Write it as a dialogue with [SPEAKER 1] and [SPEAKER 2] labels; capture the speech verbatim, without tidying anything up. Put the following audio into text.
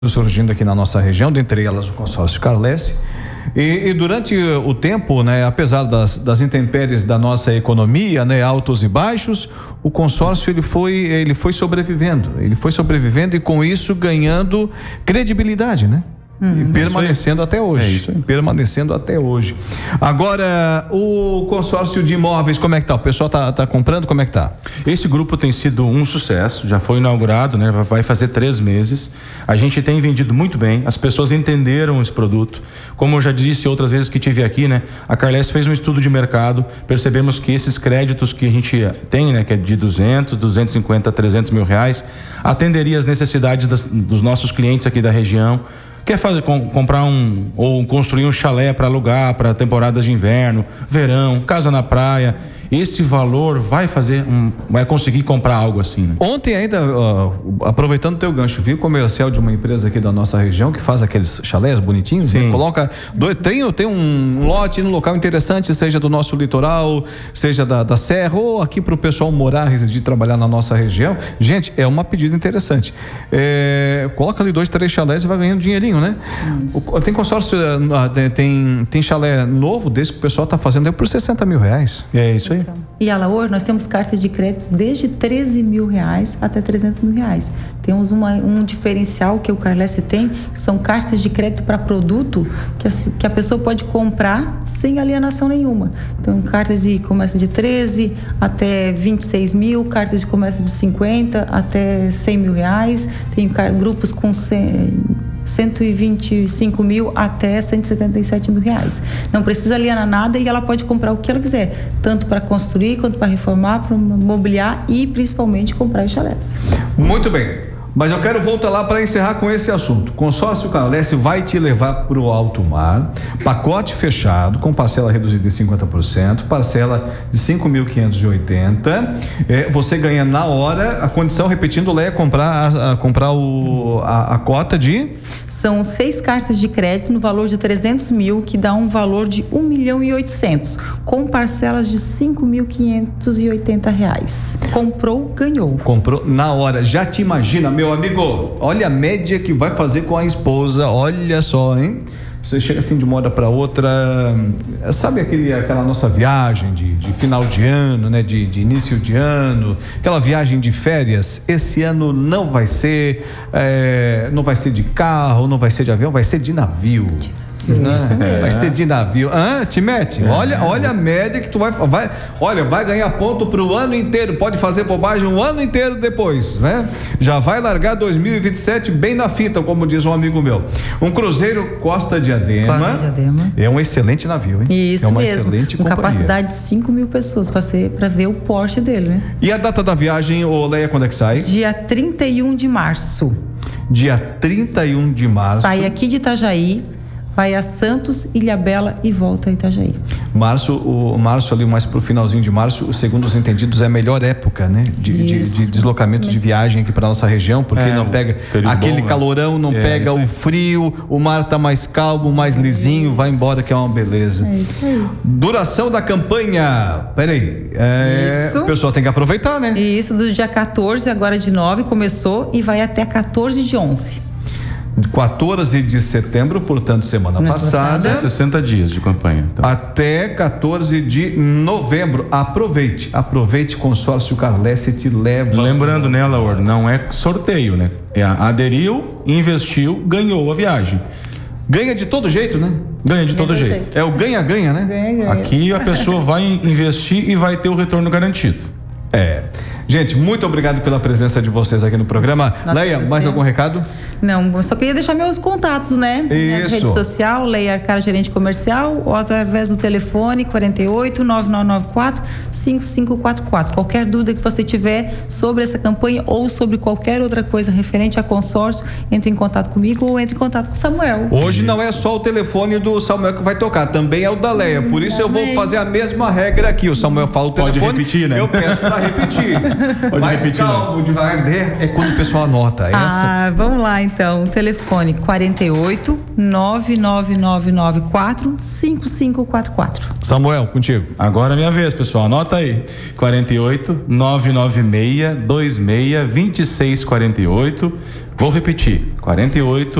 [SPEAKER 1] surgindo aqui na nossa região, dentre elas o consórcio Carlesse. E, e durante o tempo, né, apesar das, das intempéries da nossa economia, né, altos e baixos, o consórcio ele foi, ele foi sobrevivendo, ele foi sobrevivendo e com isso ganhando credibilidade, né? Uhum, e permanecendo até hoje. É isso aí. Permanecendo até hoje. Agora, o consórcio de imóveis, como é que tá? O pessoal tá, tá comprando, como é que tá?
[SPEAKER 2] Esse grupo tem sido um sucesso, já foi inaugurado, né? Vai fazer três meses. A gente tem vendido muito bem, as pessoas entenderam esse produto. Como eu já disse outras vezes que tive aqui, né? A Carlesse fez um estudo de mercado, percebemos que esses créditos que a gente tem, né? Que é de duzentos, duzentos e cinquenta, trezentos mil reais, atenderia as necessidades das, dos nossos clientes aqui da região. Quer fazer, com, comprar um ou construir um chalé para alugar para temporadas de inverno, verão, casa na praia, esse valor vai fazer um, vai conseguir comprar algo assim, né?
[SPEAKER 1] Ontem ainda, uh, aproveitando o teu gancho, vi o comercial de uma empresa aqui da nossa região que faz aqueles chalés bonitinhos, né? Coloca dois, tem, tem um lote no local interessante, seja do nosso litoral, seja da, da serra ou aqui para o pessoal morar, residir, trabalhar na nossa região. Gente, é uma pedida interessante. É, coloca ali dois, três chalés e vai ganhando dinheirinho, né? O, tem consórcio, tem, tem chalé novo desse que o pessoal tá fazendo é por sessenta mil reais.
[SPEAKER 2] É isso aí.
[SPEAKER 3] Então, e Alaor, nós temos cartas de crédito desde treze mil reais até trezentos mil reais. Temos uma, um diferencial que o Carlesse tem, que são cartas de crédito para produto que a, que a pessoa pode comprar sem alienação nenhuma. Então, cartas de comércio de treze até vinte e seis mil, cartas de comércio de cinquenta até cem mil reais. Tem car, grupos com cento e vinte e cinco mil até cento e setenta e sete mil reais. Não precisa alienar nada e ela pode comprar o que ela quiser, tanto para construir quanto para reformar, para mobiliar e principalmente comprar os chalés.
[SPEAKER 1] Muito bem. Mas eu quero voltar lá para encerrar com esse assunto. Consórcio Carlesse vai te levar para o alto mar, pacote fechado com parcela reduzida de cinquenta por cento, parcela de cinco mil quinhentos e oitenta. É, você ganha na hora. A condição, repetindo, Leia, comprar a, a comprar o a, a cota de
[SPEAKER 3] são seis cartas de crédito no valor de trezentos mil, que dá um valor de um milhão e oitocentos, com parcelas de cinco mil quinhentos e oitenta reais. Comprou, ganhou.
[SPEAKER 1] Comprou na hora. Já te imagina, meu amigo, olha a média que vai fazer com a esposa, olha só, hein? Você chega assim de uma hora para outra, sabe aquele, aquela nossa viagem de, de final de ano, né? De, de início de ano, aquela viagem de férias. Esse ano não vai ser, é, não vai ser de carro, não vai ser de avião, vai ser de navio. Isso, é. Vai ser de navio. Ah, te mete. É. Olha, olha a média que tu vai, vai. Olha, vai ganhar ponto pro ano inteiro. Pode fazer bobagem um ano inteiro depois, né? Já vai largar dois mil e vinte e sete bem na fita, como diz um amigo meu. Um cruzeiro Costa Diadema.
[SPEAKER 3] Costa Diadema.
[SPEAKER 1] É um excelente navio, hein?
[SPEAKER 3] Isso
[SPEAKER 1] é uma
[SPEAKER 3] mesmo.
[SPEAKER 1] Excelente
[SPEAKER 3] com
[SPEAKER 1] companhia.
[SPEAKER 3] Capacidade de cinco mil pessoas para ser, para ver o porte dele, né?
[SPEAKER 1] E a data da viagem, ô Leia, quando é que sai?
[SPEAKER 3] Dia trinta e um de março.
[SPEAKER 1] Dia trinta e um de março.
[SPEAKER 3] Sai aqui de Itajaí, vai a Santos, Ilhabela e volta a Itajaí.
[SPEAKER 1] Março, o março ali mais pro finalzinho de março, segundo os entendidos, é a melhor época, né? De, de, de deslocamento de viagem aqui para nossa região, porque é, não pega aquele bom, calorão, não é, pega o frio, o mar tá mais calmo, mais lisinho, vai embora que é uma beleza.
[SPEAKER 3] É isso aí.
[SPEAKER 1] Duração da campanha, peraí, é, isso. O pessoal tem que aproveitar, né?
[SPEAKER 3] Isso, do dia quatorze, agora de nove, começou e vai até quatorze de onze.
[SPEAKER 1] quatorze de setembro, portanto, semana
[SPEAKER 3] Não
[SPEAKER 1] passada.
[SPEAKER 2] São sessenta dias de campanha. Então.
[SPEAKER 1] Até quatorze de novembro. Aproveite, aproveite, consórcio Carlesse te leva.
[SPEAKER 2] Lembrando, né, Laura, não é sorteio, né? É aderiu, investiu, ganhou a viagem.
[SPEAKER 1] Ganha de todo jeito, né?
[SPEAKER 2] Ganha de todo jeito. jeito.
[SPEAKER 1] É o ganha-ganha, né?
[SPEAKER 3] Ganha, ganha.
[SPEAKER 2] Aqui a pessoa vai investir e vai ter o retorno garantido.
[SPEAKER 1] É. Gente, muito obrigado pela presença de vocês aqui no programa. Nós Leia, mais algum recado?
[SPEAKER 3] Não, eu só queria deixar meus contatos, né?
[SPEAKER 1] Isso.
[SPEAKER 3] Rede social, Leia Arcara, gerente comercial, ou através do telefone quarenta e oito, nove nove nove quatro, cinco cinco quatro quatro. Qualquer dúvida que você tiver sobre essa campanha ou sobre qualquer outra coisa referente a consórcio, entre em contato comigo ou entre em contato com o Samuel.
[SPEAKER 1] Hoje não é só o telefone do Samuel que vai tocar, também é o da Leia. Por isso também. Eu vou fazer a mesma regra aqui. O Samuel fala o telefone.
[SPEAKER 2] Pode repetir, né?
[SPEAKER 1] Eu peço para repetir.
[SPEAKER 2] Pode
[SPEAKER 1] Mas
[SPEAKER 2] repetir,
[SPEAKER 1] calmo,
[SPEAKER 2] né?
[SPEAKER 1] devagar, é quando o pessoal anota. Essa.
[SPEAKER 3] Ah, vamos lá então. Telefone quarenta e oito, nove nove nove nove quatro, cinco cinco quatro quatro.
[SPEAKER 1] Samuel, contigo.
[SPEAKER 2] Agora é minha vez, pessoal. Anota aí. quarenta e oito, nove nove seis, dois seis, dois seis quatro oito. Vou repetir. quarenta e oito